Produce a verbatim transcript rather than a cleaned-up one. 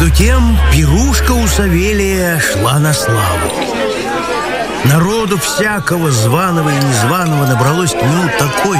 Между тем пирушка у Савелия шла на славу. Народу всякого, званого и незваного, набралось к нему такое